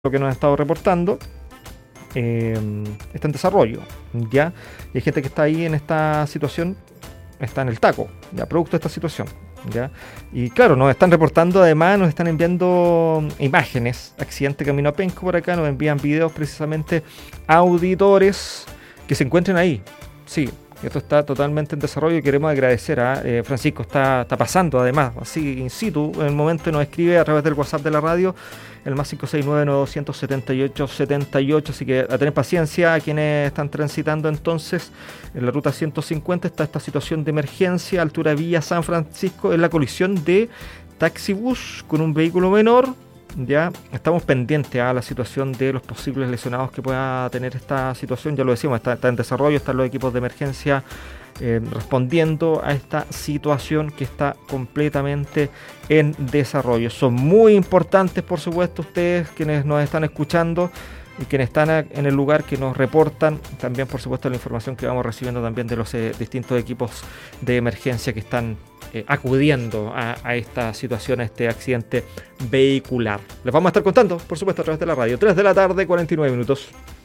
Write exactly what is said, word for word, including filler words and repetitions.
lo que nos ha estado reportando, eh, está en desarrollo, ¿ya? Y hay gente que está ahí en esta situación, está en el taco, ya, producto de esta situación, ¿ya? Y claro, nos están reportando, además, nos están enviando imágenes, accidente camino a Penco por acá, nos envían videos precisamente a auditores que se encuentren ahí, sí. Esto está totalmente en desarrollo y queremos agradecer a eh, Francisco, está, está pasando además, así in situ, en el momento nos escribe a través del WhatsApp de la radio, el más cinco seis nueve, nueve dos siete ocho, siete ocho, así que a tener paciencia a quienes están transitando entonces en la ruta ciento cincuenta, está esta situación de emergencia, altura Villa San Francisco, en la colisión de taxibús con un vehículo menor. Ya estamos pendientes a la situación de los posibles lesionados que pueda tener esta situación, ya lo decimos, está, está en desarrollo, están los equipos de emergencia eh, respondiendo a esta situación que está completamente en desarrollo. Son muy importantes, por supuesto, ustedes quienes nos están escuchando y quienes están en el lugar, que nos reportan también, por supuesto, la información que vamos recibiendo también de los eh, distintos equipos de emergencia que están eh, acudiendo a, a esta situación, a este accidente vehicular. Les vamos a estar contando, por supuesto, a través de la radio. tres de la tarde, cuarenta y nueve minutos.